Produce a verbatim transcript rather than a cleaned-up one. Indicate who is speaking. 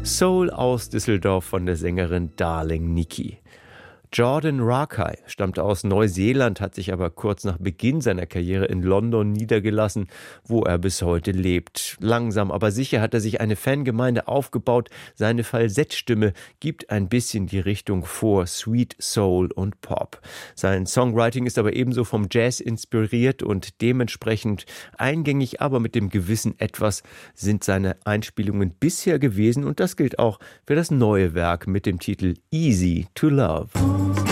Speaker 1: Soul aus Düsseldorf von der Sängerin Darling Nikki. Jordan Rakei stammt aus Neuseeland, hat sich aber kurz nach Beginn seiner Karriere in London niedergelassen, wo er bis heute lebt. Langsam aber sicher hat er sich eine Fangemeinde aufgebaut. Seine Falsettstimme gibt ein bisschen die Richtung vor, Sweet Soul und Pop. Sein Songwriting ist aber ebenso vom Jazz inspiriert und dementsprechend eingängig, aber mit dem gewissen Etwas sind seine Einspielungen bisher gewesen und das gilt auch für das neue Werk mit dem Titel Easy to Love.